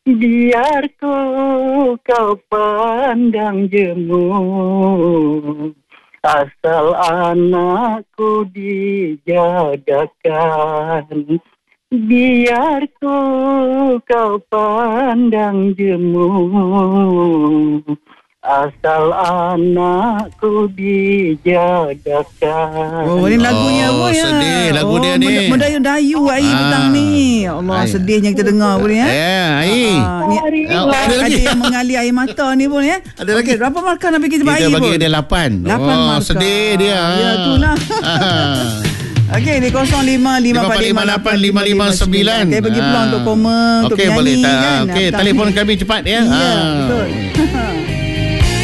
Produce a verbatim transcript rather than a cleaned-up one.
Biar ku kau pandang jemu, asal anakku dijagakan. Biar ku kau pandang jemu, asal anakku dijagakan. Oh, ini lagunya Oh, apa ya? sedih lagu oh, dia ni. Mendayu-dayu air Ah. petang ni. Ya Allah, Ai. sedihnya kita dengar pun ya. Ya, ai. Ah, ni, Oh, ada, ada lagi. yang mengalir air mata ni pun ya. Ada lagi. Okey, berapa markah nak bagi kita Kita bayi bagi pun? dia lapan. Lapan Oh, markah. sedih dia. Ya, itulah. Ah. Okey, di kosong lima lima empat lima lapan lima lima sembilan. Okey, bagi peluang untuk komen, untuk Okey, boleh menyanyi tak? kan. Okey, Petang telefon ni. kami cepat ya. Ya, Ah. betul.